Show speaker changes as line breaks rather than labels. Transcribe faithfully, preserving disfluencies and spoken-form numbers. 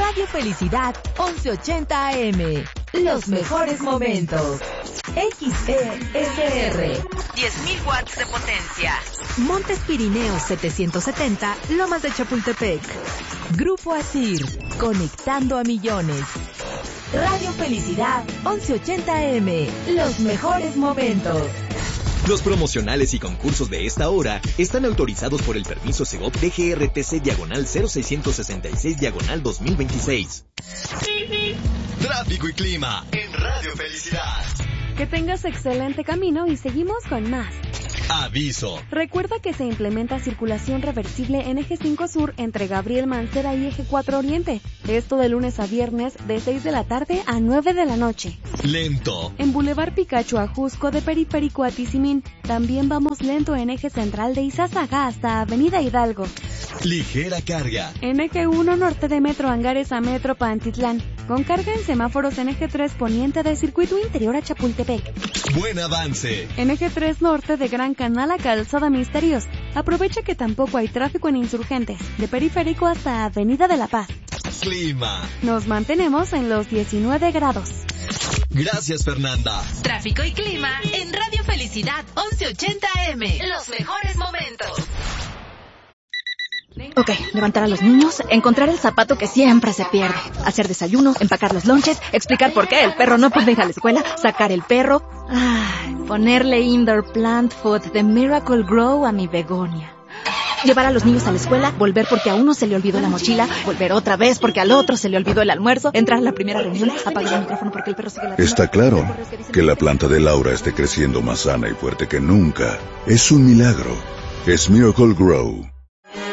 Radio Felicidad once ochenta A M. Los mejores momentos. X E S R. diez mil watts de potencia. Montes Pirineos setecientos setenta, Lomas de Chapultepec. Grupo Asir, conectando a millones. Radio Felicidad once ochenta A M. Los mejores momentos.
Los promocionales y concursos de esta hora están autorizados por el permiso Segov D G R T C diagonal cero seiscientos sesenta y seis diagonal dos mil veintiséis. Tráfico y clima en Radio Felicidad.
Que tengas excelente camino y seguimos con más.
Aviso.
Recuerda que se implementa circulación reversible en Eje cinco Sur entre Gabriel Mancera y Eje cuatro Oriente. Esto de lunes a viernes de seis de la tarde a nueve de la noche.
Lento.
En Boulevard Picacho a Jusco de Periférico a Tizimín. También vamos lento en Eje Central de Izazaga hasta Avenida Hidalgo.
Ligera carga.
En Eje uno Norte de Metro Angares a Metro Pantitlán. Con carga en semáforos en Eje tres Poniente de Circuito Interior a Chapultepec.
Buen avance.
En Eje tres Norte de Gran Canal a Calzada Misterios. Aprovecha que tampoco hay tráfico en Insurgentes, de Periférico hasta Avenida de la Paz.
Clima.
Nos mantenemos en los diecinueve grados.
Gracias, Fernanda.
Tráfico y clima en Radio Felicidad once ochenta A M. Los mejores momentos.
Ok, levantar a los niños, encontrar el zapato que siempre se pierde, hacer desayunos, empacar los lonches, explicar por qué el perro no puede ir a la escuela, sacar el perro, ay, ponerle indoor plant food de Miracle Grow a mi begonia. Llevar a los niños a la escuela, volver porque a uno se le olvidó la mochila, volver otra vez porque al otro se le olvidó el almuerzo, entrar a la primera reunión, apagar el micrófono porque el perro sigue ladrando.
Está claro que la planta de Laura esté creciendo más sana y fuerte que nunca. Es un milagro. Es Miracle Grow.